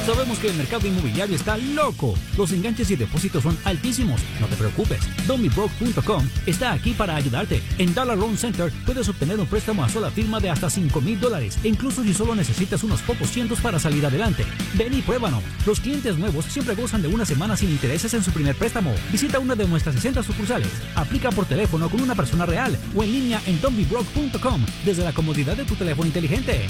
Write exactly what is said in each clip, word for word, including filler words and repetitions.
Sabemos que el mercado inmobiliario está loco. Los enganches y depósitos son altísimos. No te preocupes. Don't Be Broke punto com está aquí para ayudarte. En Dollar Loan Center puedes obtener un préstamo a sola firma de hasta cinco mil dólares, e incluso si solo necesitas unos pocos cientos para salir adelante. Ven y pruébanos. Los clientes nuevos siempre gozan de una semana sin intereses en su primer préstamo. Visita una de nuestras sesenta sucursales. Aplica por teléfono con una persona real o en línea en Don't Be Broke punto com desde la comodidad de tu teléfono inteligente.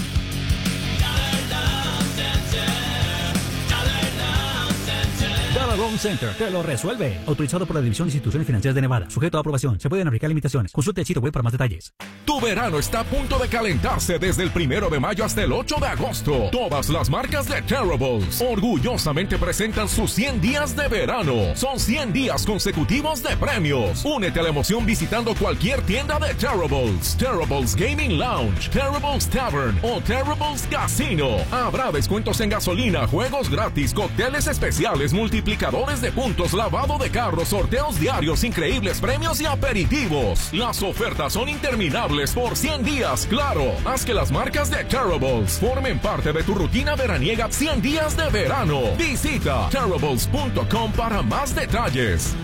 Dollar Loan Center te lo resuelve. Autorizado por la División de Instituciones Financieras de Nevada. Sujeto a aprobación. Se pueden aplicar limitaciones. Consulte el sitio web para más detalles. Tu verano está a punto de calentarse desde el primero de mayo hasta el ocho de agosto. Todas las marcas de Terribles orgullosamente presentan sus cien días de verano. Son cien días consecutivos de premios. Únete a la emoción visitando cualquier tienda de Terribles. Terribles Gaming Lounge, Terribles Tavern o Terribles Casino. Habrá descuentos en gasolina, juegos gratis, cócteles especiales, multiplicadores de puntos, lavado de carros, sorteos diarios, increíbles premios y aperitivos. Las ofertas son interminables por cien días, claro. Haz que las marcas de Terribles formen parte de tu rutina veraniega cien días de verano. Visita terribles punto com para más detalles.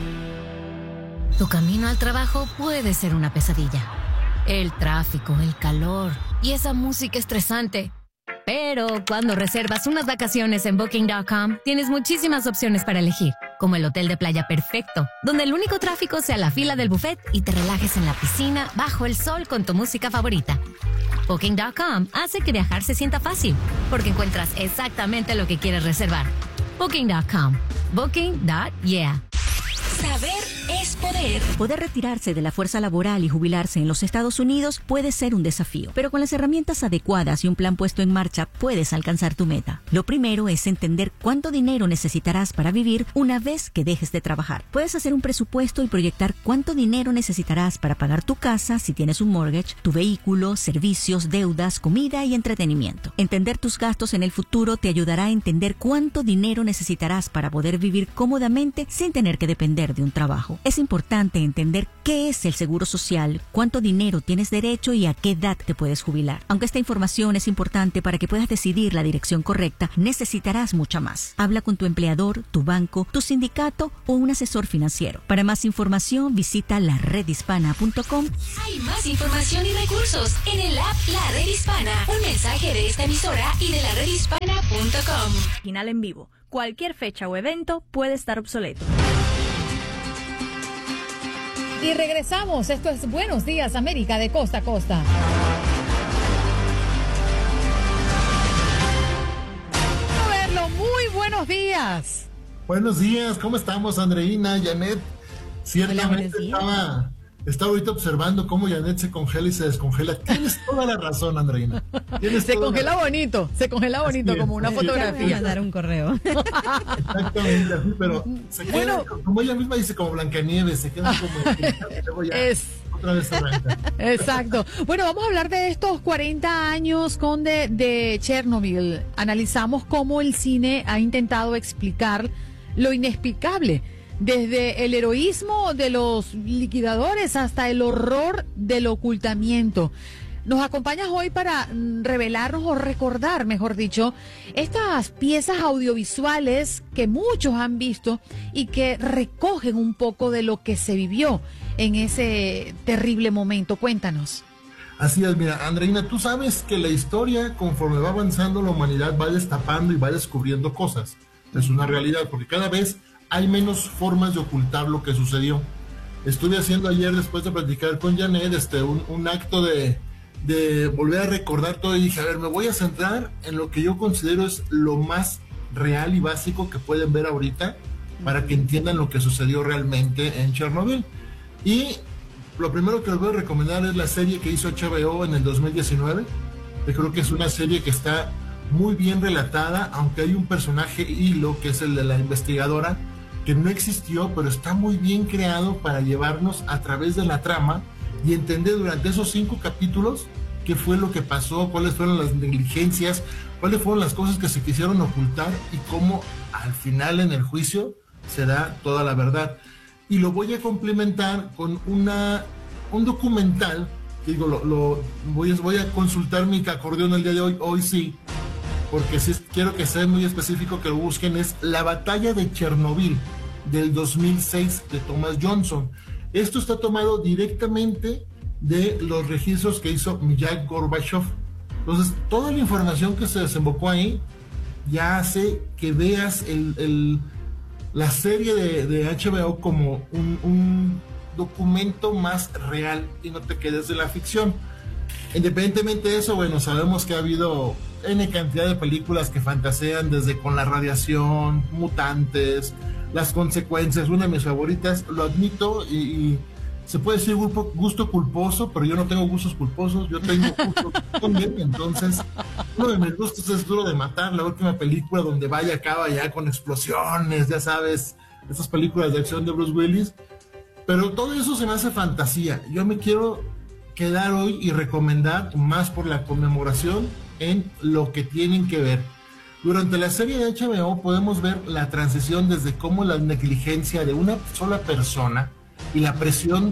Tu camino al trabajo puede ser una pesadilla. El tráfico, el calor y esa música estresante. Pero cuando reservas unas vacaciones en Booking punto com, tienes muchísimas opciones para elegir, como el hotel de playa perfecto, donde el único tráfico sea la fila del buffet y te relajes en la piscina bajo el sol con tu música favorita. Booking punto com hace que viajar se sienta fácil, porque encuentras exactamente lo que quieres reservar. Booking punto com. Booking punto yeah. Saber es poder. Poder retirarse de la fuerza laboral y jubilarse en los Estados Unidos puede ser un desafío, pero con las herramientas adecuadas y un plan puesto en marcha puedes alcanzar tu meta. Lo primero es entender cuánto dinero necesitarás para vivir una vez que dejes de trabajar. Puedes hacer un presupuesto y proyectar cuánto dinero necesitarás para pagar tu casa si tienes un mortgage, tu vehículo, servicios, deudas, comida y entretenimiento. Entender tus gastos en el futuro te ayudará a entender cuánto dinero necesitarás para poder vivir cómodamente sin tener que depender de un trabajo. Es importante entender qué es el seguro social, cuánto dinero tienes derecho y a qué edad te puedes jubilar. Aunque esta información es importante para que puedas decidir la dirección correcta, necesitarás mucha más. Habla con tu empleador, tu banco, tu sindicato o un asesor financiero. Para más información, visita la red hispana punto com. Hay más información y recursos en el app La Red Hispana. Un mensaje de esta emisora y de la red hispana punto com. Final en vivo. Cualquier fecha o evento puede estar obsoleto. Y regresamos. Esto es Buenos Días, América, de costa a costa. A verlo, muy buenos días. Buenos días, ¿cómo estamos, Andreina, Janet? Ciertamente Hola, estaba, estaba ahorita observando cómo Janet se congela y se descongela. Tienes toda la razón, Andreina. Tienes Se congela bonito, se congela bonito, como una fotografía. Mandar un correo. Exactamente, así, pero se queda, Bueno. como ella misma dice, como Blancanieves, se queda como... y luego ya Es... otra vez se arranca. Exacto. Bueno, vamos a hablar de estos cuarenta años, Conde, de Chernobyl. Analizamos cómo el cine ha intentado explicar lo inexplicable, desde el heroísmo de los liquidadores hasta el horror del ocultamiento. Nos acompañas hoy para mm, revelarnos o recordar, mejor dicho, estas piezas audiovisuales que muchos han visto y que recogen un poco de lo que se vivió en ese terrible momento. Cuéntanos. Así es, mira, Andreina, tú sabes que la historia, conforme va avanzando, la humanidad va destapando y va descubriendo cosas. Es una realidad, porque cada vez hay menos formas de ocultar lo que sucedió. Estuve haciendo ayer, después de platicar con Janet, este, un, un acto de, de volver a recordar todo, y dije, a ver, me voy a centrar en lo que yo considero es lo más real y básico que pueden ver ahorita, para que entiendan lo que sucedió realmente en Chernobyl. Y lo primero que les voy a recomendar es la serie que hizo H B O en el dos mil diecinueve. Yo creo que es una serie que está muy bien relatada, aunque hay un personaje hilo, que es el de la investigadora, que no existió, pero está muy bien creado para llevarnos a través de la trama y entender durante esos cinco capítulos qué fue lo que pasó, cuáles fueron las negligencias, cuáles fueron las cosas que se quisieron ocultar y cómo al final en el juicio se da toda la verdad. Y lo voy a complementar con una, un documental, digo, lo, lo voy, a, voy a consultar mi acordeón el día de hoy, hoy sí, porque sí quiero que sea muy específico, que lo busquen, es La batalla de Chernobyl del dos mil seis de Thomas Johnson. Esto está tomado directamente de los registros que hizo Mikhail Gorbachev. Entonces, toda la información que se desembocó ahí ya hace que veas el, el, la serie de, de H B O como un, un documento más real y no te quedes de la ficción. Independientemente de eso, bueno, sabemos que ha habido N cantidad de películas que fantasean desde con la radiación, mutantes, las consecuencias. Una de mis favoritas, lo admito, y, y se puede decir gusto, gusto culposo, pero yo no tengo gustos culposos, yo tengo gustos también. Entonces, uno de mis gustos es Duro de Matar, la última película donde vaya acaba ya con explosiones, ya sabes, esas películas de acción de Bruce Willis. Pero todo eso se me hace fantasía. Yo me quiero quedar hoy y recomendar más por la conmemoración en lo que tienen que ver. Durante la serie de H B O podemos ver la transición desde cómo la negligencia de una sola persona y la presión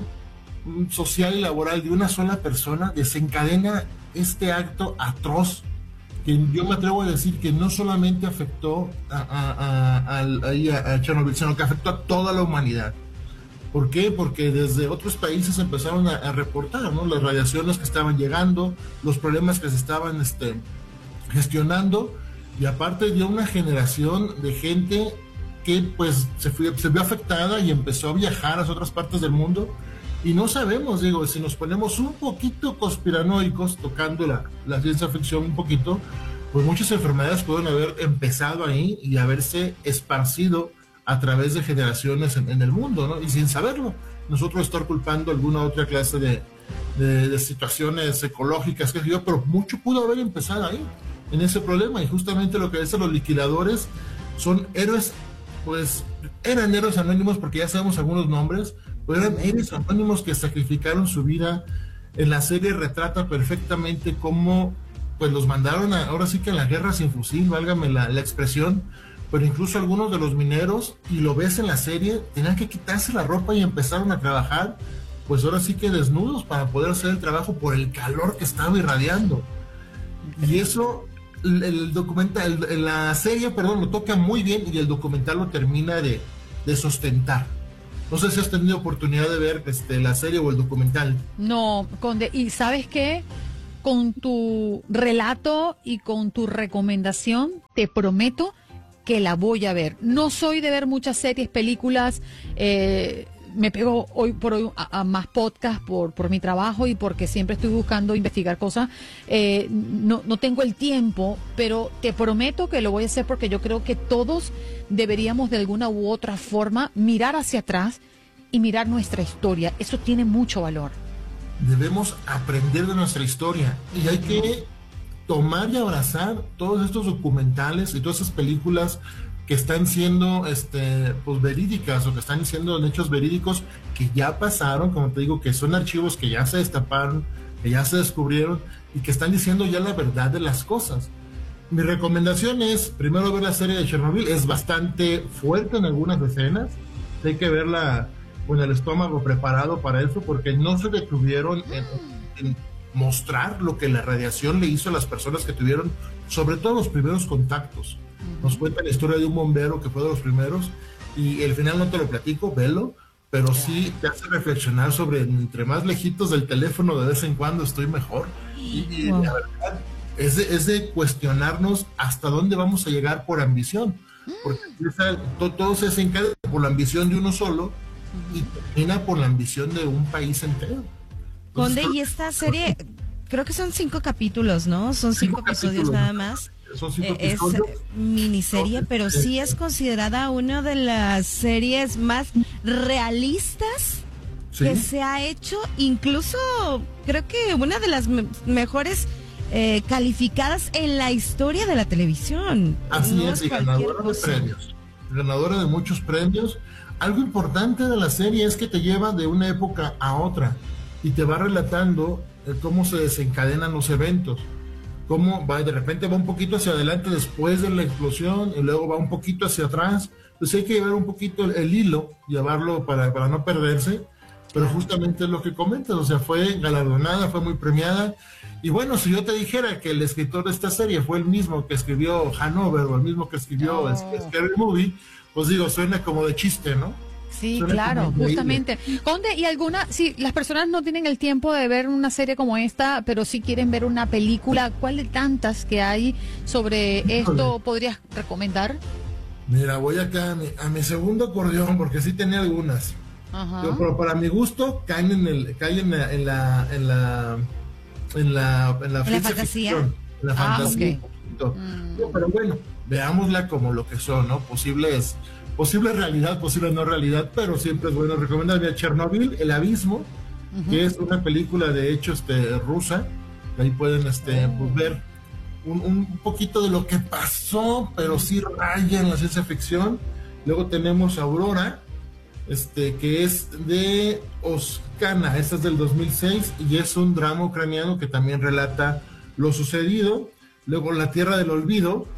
social y laboral de una sola persona desencadena este acto atroz, que yo me atrevo a decir que no solamente afectó a, a, a, a, a Chernobyl, sino que afectó a toda la humanidad. ¿Por qué? Porque desde otros países empezaron a, a reportar, ¿no?, las radiaciones que estaban llegando, los problemas que se estaban este, gestionando, y aparte dio una generación de gente que pues se, fue, se vio afectada y empezó a viajar a otras partes del mundo. Y no sabemos, digo, si nos ponemos un poquito conspiranoicos, tocando la, la ciencia ficción un poquito, pues muchas enfermedades pueden haber empezado ahí y haberse esparcido a través de generaciones en, en el mundo, ¿no? Y sin saberlo, nosotros estar culpando alguna otra clase de, de, de situaciones ecológicas, que yo, pero mucho pudo haber empezado ahí, en ese problema. Y justamente lo que dicen los liquidadores son héroes, pues eran héroes anónimos, porque ya sabemos algunos nombres, pero eran héroes anónimos que sacrificaron su vida. En la serie retrata perfectamente cómo pues los mandaron a, ahora sí que a la guerra sin fusil, válgame la, la expresión. Pero incluso algunos de los mineros, y lo ves en la serie, tenían que quitarse la ropa y empezaron a trabajar, pues ahora sí que desnudos, para poder hacer el trabajo por el calor que estaba irradiando. Y eso, el, el documental, el, la serie, perdón, lo toca muy bien, y el documental lo termina de, de sostentar. No sé si has tenido oportunidad de ver este, la serie o el documental. No, Conde, y ¿sabes qué? Con tu relato y con tu recomendación, te prometo que la voy a ver. No soy de ver muchas series, películas, eh, me pego hoy por hoy a, a más podcast por, por mi trabajo y porque siempre estoy buscando investigar cosas. Eh, no, no tengo el tiempo, pero te prometo que lo voy a hacer, porque yo creo que todos deberíamos de alguna u otra forma mirar hacia atrás y mirar nuestra historia. Eso tiene mucho valor. Debemos aprender de nuestra historia, y hay que tomar y abrazar todos estos documentales y todas esas películas que están siendo este, pues verídicas, o que están siendo hechos verídicos que ya pasaron, como te digo, que son archivos que ya se destaparon, que ya se descubrieron y que están diciendo ya la verdad de las cosas. Mi recomendación es primero ver la serie de Chernobyl. Es bastante fuerte en algunas escenas, hay que verla con el estómago preparado para eso, porque no se detuvieron en, en mostrar lo que la radiación le hizo a las personas que tuvieron, sobre todo los primeros contactos. Nos cuenta la historia de un bombero que fue de los primeros, y el final no te lo platico, velo, pero sí te hace reflexionar sobre, entre más lejitos del teléfono de vez en cuando estoy mejor. Y, y wow. La verdad es de, es de cuestionarnos hasta dónde vamos a llegar por ambición, porque esa, to, todo se desencadena por la ambición de uno solo y termina por la ambición de un país entero. Conde, y esta serie, creo que son cinco capítulos, ¿no? Son cinco, cinco episodios nada más. Son cinco eh, episodios. Es miniserie, pero sí es considerada una de las series más realistas ¿Sí? que se ha hecho. Incluso creo que una de las me mejores eh, calificadas en la historia de la televisión. Así no es, y ganadora cosa. de premios. Ganadora de muchos premios. Algo importante de la serie es que te lleva de una época a otra y te va relatando eh, cómo se desencadenan los eventos, cómo va, de repente va un poquito hacia adelante después de la explosión y luego va un poquito hacia atrás. Pues hay que llevar un poquito el, el hilo, llevarlo para, para no perderse, pero justamente es lo que comentas, o sea, fue galardonada, fue muy premiada. Y bueno, si yo te dijera que el escritor de esta serie fue el mismo que escribió Hanover o el mismo que escribió oh. Scary Movie, pues digo, suena como de chiste, ¿no? Sí, suena claro, justamente. Conde, ¿y alguna, si las personas no tienen el tiempo de ver una serie como esta, pero sí quieren ver una película, ¿cuál de tantas que hay sobre esto podrías recomendar? Mira, voy acá a mi, a mi segundo acordeón, porque sí tenía algunas. Ajá. Yo, pero para mi gusto, caen en, el, caen en la... En la, en la en la, en la, ¿En la fantasía ficción, en la ah, fantasía okay. mm. no, pero bueno, veámosla como lo que son, ¿no? Posibles, posible realidad, posible no realidad, pero siempre es bueno recomendar. Mira, Chernobyl, El Abismo, uh-huh. que es una película de hecho este, rusa, ahí pueden este, oh. pues, ver un, un poquito de lo que pasó, pero sí raya en la ciencia ficción. Luego tenemos Aurora, Este, que es de Oskana, esta es del dos mil seis y es un drama ucraniano que también relata lo sucedido. Luego La Tierra del Olvido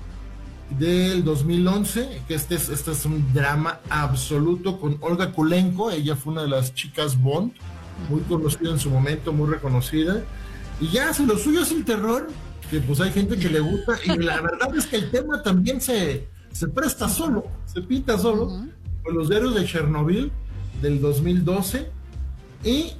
del dos mil once, que este es, este es un drama absoluto con Olga Kulenko, ella fue una de las chicas Bond, muy conocida en su momento, muy reconocida. Y ya, si lo suyo es el terror, que pues hay gente que le gusta, y la verdad es que el tema también se, se presta solo, se pinta solo. Uh-huh. Con Los Héroes de Chernobyl del dos mil doce y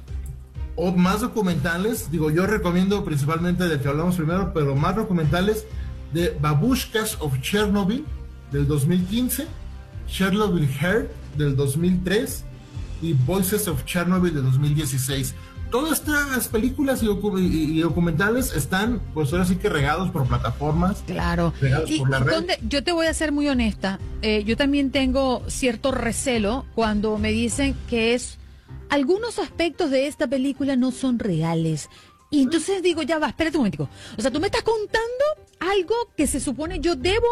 o más documentales, digo, yo recomiendo principalmente del que hablamos primero, pero más documentales de Babushkas of Chernobyl del dos mil quince, Chernobyl Heart del dos mil tres y Voices of Chernobyl del dos mil dieciséis. Todas estas películas y, docu- y documentales están, pues ahora sí que regados por plataformas. Claro. Regados y, por la red. Conde, yo te voy a ser muy honesta. Eh, yo también tengo cierto recelo cuando me dicen que es algunos aspectos de esta película no son reales. Y entonces digo, ya va, espérate un momentico. O sea, tú me estás contando algo que se supone yo debo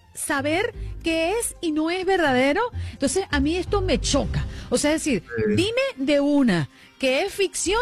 saber qué es y no es verdadero. Entonces a mí esto me choca. O sea, es decir, sí. dime de una que es ficción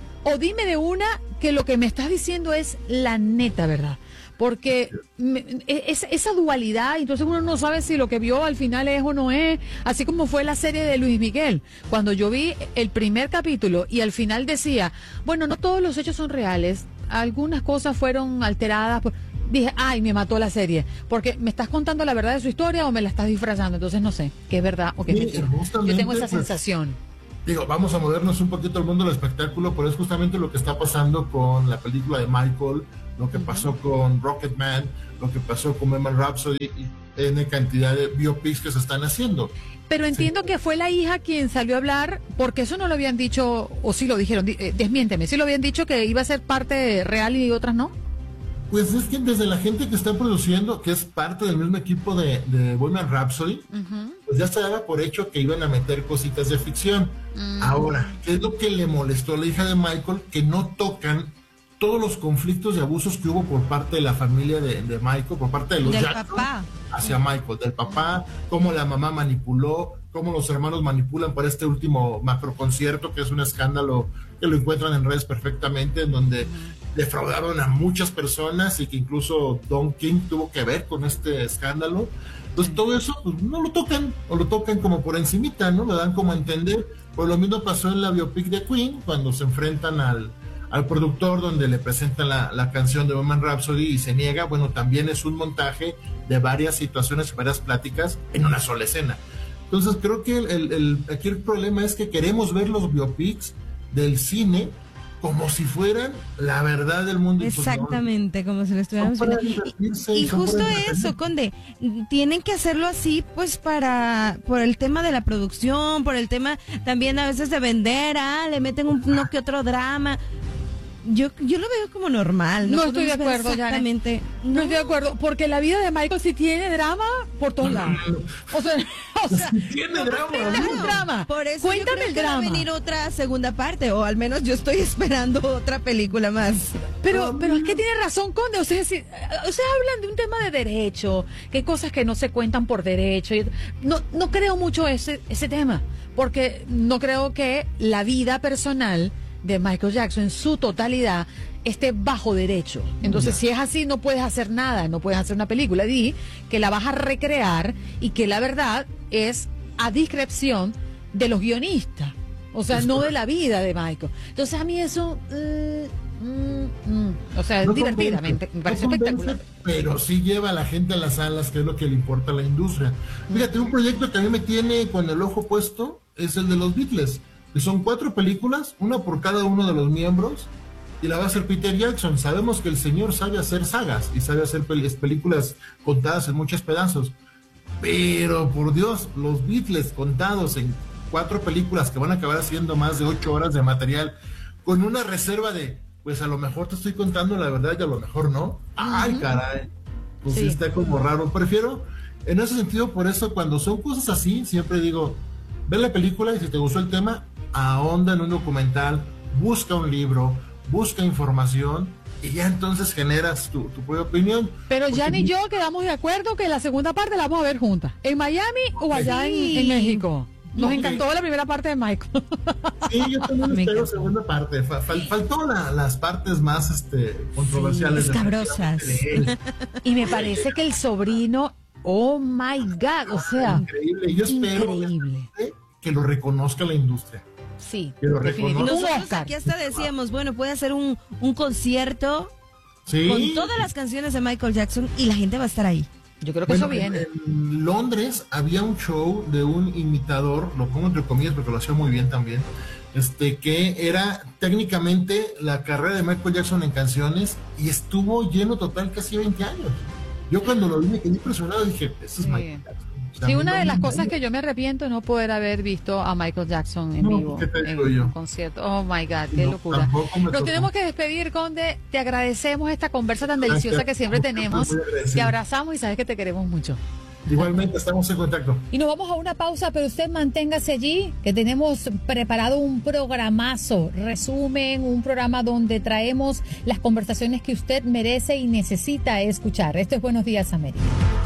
o dime de una que lo que me estás diciendo es la neta verdad. Porque me, es, esa dualidad, entonces uno no sabe si lo que vio al final es o no es, así como fue la serie de Luis Miguel. Cuando yo vi el primer capítulo y al final decía, bueno, no todos los hechos son reales, algunas cosas fueron alteradas, por... dije, ay, me mató la serie, porque me estás contando la verdad de su historia o me la estás disfrazando, entonces no sé qué es verdad o qué es mentira. Yo tengo esa pues, sensación. Digo, vamos a movernos un poquito al mundo del espectáculo, pero es justamente lo que está pasando con la película de Michael, lo que uh-huh. pasó con Rocketman, lo que pasó con Bohemian Rhapsody y N cantidad de biopics que se están haciendo. Pero entiendo sí. que fue la hija quien salió a hablar, porque eso no lo habían dicho, o sí lo dijeron, eh, desmiénteme, sí lo habían dicho que iba a ser parte real y otras no. Pues es que desde la gente que está produciendo, que es parte del mismo equipo de, de Bohemian Rhapsody, uh-huh. pues ya se daba por hecho que iban a meter cositas de ficción. Uh-huh. Ahora, ¿qué es lo que le molestó a la hija de Michael? Que no tocan todos los conflictos y abusos que hubo por parte de la familia de, de Michael, por parte de los Jackson papá. hacia Michael, del papá, cómo la mamá manipuló, cómo los hermanos manipulan para este último macro concierto, que es un escándalo que lo encuentran en redes perfectamente, en donde uh-huh. defraudaron a muchas personas y que incluso Don King tuvo que ver con este escándalo. Entonces todo eso pues, no lo tocan, o lo tocan como por encimita, ¿no? Lo dan como a entender. Pues lo mismo pasó en la biopic de Queen, cuando se enfrentan al, al productor, donde le presentan la, la canción de Bohemian Rhapsody y se niega. Bueno, también es un montaje de varias situaciones, varias pláticas en una sola escena. Entonces creo que el, el, el, aquí el problema es que queremos ver los biopics del cine como si fueran la verdad del mundo. Exactamente, como si lo estuviéramos viendo. Y, y justo eso, Conde, tienen que hacerlo así, pues para, por el tema de la producción, por el tema también a veces de vender, ah, le meten un, uno que otro drama. Yo, yo lo veo como normal. No, no estoy de acuerdo, exactamente. No, no estoy de acuerdo, porque la vida de Michael sí tiene drama por todos lados. O sea, o sea sí tiene drama. Tiene un drama. Por eso cuéntame yo creo el que drama. Va a venir otra segunda parte, o al menos yo estoy esperando otra película más. Pero, um, pero es que tiene razón, Conde. O sea, si, o sea, hablan de un tema de derecho, que hay cosas que no se cuentan por derecho. No, no creo mucho ese, ese tema, porque no creo que la vida personal de Michael Jackson en su totalidad esté bajo derecho. Entonces, yeah. si es así, no puedes hacer nada, no puedes hacer una película. Di que la vas a recrear y que la verdad es a discreción de los guionistas. O sea, no de la vida de Michael. Entonces a mí eso... Uh, mm, mm, o sea, no divertidamente, convence, me parece no espectacular. Convence, pero sí lleva a la gente a las salas, que es lo que le importa a la industria. Fíjate, un proyecto que a mí me tiene con el ojo puesto es el de los Beatles, que son cuatro películas, una por cada uno de los miembros, y la va a hacer Peter Jackson. Sabemos que el señor sabe hacer sagas y sabe hacer pel- películas contadas en muchos pedazos, pero por Dios, los Beatles contados en cuatro películas que van a acabar haciendo más de ocho horas de material, con una reserva de, pues a lo mejor te estoy contando la verdad y a lo mejor no. Ay, uh-huh. Caray, pues sí. Está como raro. Prefiero, en ese sentido, por eso cuando son cosas así, siempre digo, ve la película y si te gustó el tema, ahonda en un documental, busca un libro, busca información y ya entonces generas tu, tu propia opinión. Pero Porque Jan y yo quedamos de acuerdo que la segunda parte la vamos a ver juntas, en Miami o allá sí. en, en México. Nos okay. encantó la primera parte de Michael. Sí, yo también espero segunda parte. Fal, faltó la, las partes más este, controversiales. Sí, escabrosas. Y me parece que el sobrino, oh my God, o sea, increíble. Yo espero increíble. Que, que lo reconozca la industria. Sí, que lo definitivamente. reconozca. Nosotros aquí hasta decíamos, bueno, puede hacer un, un concierto sí. con todas las canciones de Michael Jackson y la gente va a estar ahí. Yo creo que bueno, eso viene. En, en Londres había un show de un imitador, lo pongo entre comillas porque lo hacía muy bien también, este que era técnicamente la carrera de Michael Jackson en canciones y estuvo lleno total casi veinte años. Yo cuando lo vi me quedé impresionado y dije, eso es sí. Michael Jackson. O sea, sí, una de las no, cosas no, que yo me arrepiento es no poder haber visto a Michael Jackson en no, vivo, ¿qué te digo en yo? un concierto. Oh my God, qué no, locura. Nos tocó. tenemos que despedir, Conde. Te agradecemos esta conversa tan deliciosa que siempre tenemos. Te abrazamos y sabes que te queremos mucho. Igualmente estamos en contacto. Y nos vamos a una pausa, pero usted manténgase allí, que tenemos preparado un programazo, resumen, un programa donde traemos las conversaciones que usted merece y necesita escuchar. Esto es Buenos Días, América.